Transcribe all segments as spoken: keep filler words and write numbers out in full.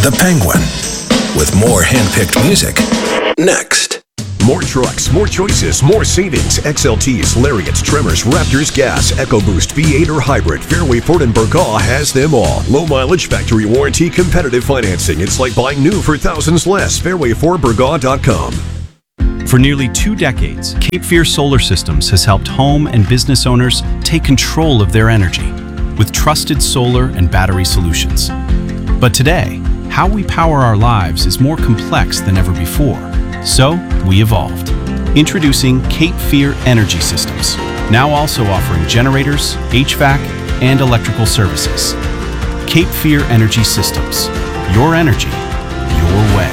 The Penguin, with more hand-picked music. Next. More trucks, more choices, more savings. X L Ts, Lariats, Tremors, Raptors, Gas, EcoBoost, V eight or Hybrid. Fairway Ford and Burgaw has them all. Low mileage, factory warranty, competitive financing. It's like buying new for thousands less. fairway ford burgaw dot com. For nearly two decades, Cape Fear Solar Systems has helped home and business owners take control of their energy with trusted solar and battery solutions. But today, how we power our lives is more complex than ever before. So, we evolved. Introducing Cape Fear Energy Systems, now also offering generators, H V A C, and electrical services. Cape Fear Energy Systems. Your energy, your way.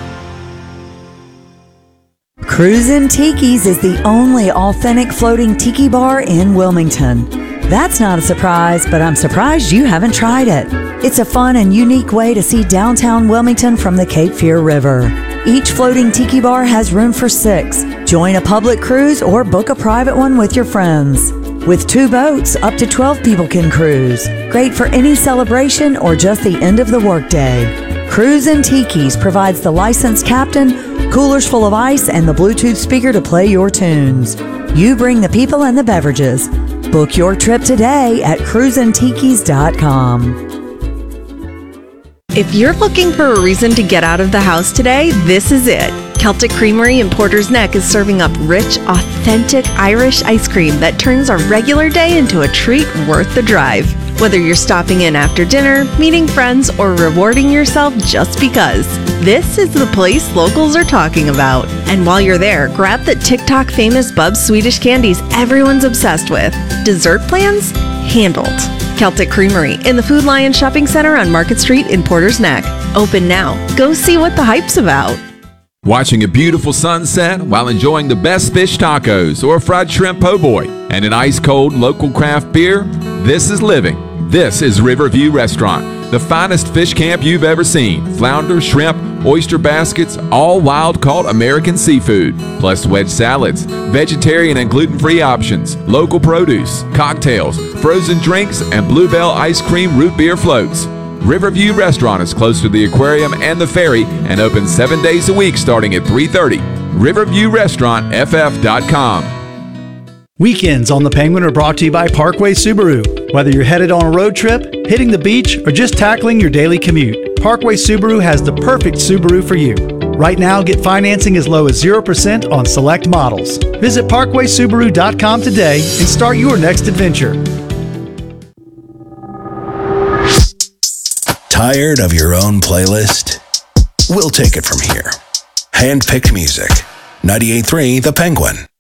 Cruisin' Tiki's is the only authentic floating tiki bar in Wilmington. That's not a surprise, but I'm surprised you haven't tried it. It's a fun and unique way to see downtown Wilmington from the Cape Fear River. Each floating tiki bar has room for six. Join a public cruise or book a private one with your friends. With two boats, up to twelve people can cruise. Great for any celebration or just the end of the workday. Cruisin' Tiki's provides the licensed captain, coolers full of ice, and the Bluetooth speaker to play your tunes. You bring the people and the beverages. Book your trip today at cruisin tikis dot com. If you're looking for a reason to get out of the house today, this is it. Celtic Creamery in Porter's Neck is serving up rich, authentic Irish ice cream that turns a regular day into a treat worth the drive. Whether you're stopping in after dinner, meeting friends, or rewarding yourself just because, this is the place locals are talking about. And while you're there, grab the TikTok famous Bub's Swedish candies everyone's obsessed with. Dessert plans? Handled. Celtic Creamery in the Food Lion Shopping Center on Market Street in Porter's Neck. Open now. Go see what the hype's about. Watching a beautiful sunset while enjoying the best fish tacos or fried shrimp po' boy and an ice-cold local craft beer? This is living. This is Riverview Restaurant, the finest fish camp you've ever seen. Flounder, shrimp, oyster baskets, all wild-caught American seafood, plus wedge salads, vegetarian and gluten-free options, local produce, cocktails, frozen drinks, and Bluebell ice cream root beer floats. Riverview Restaurant is close to the aquarium and the ferry and open seven days a week starting at three thirty. riverview restaurant f f dot com. Weekends on the Penguin are brought to you by Parkway Subaru. Whether you're headed on a road trip, hitting the beach, or just tackling your daily commute, Parkway Subaru has the perfect Subaru for you. Right now, get financing as low as zero percent on select models. Visit parkway subaru dot com today and start your next adventure. Tired of your own playlist? We'll take it from here. Hand-picked music. ninety-eight point three The Penguin.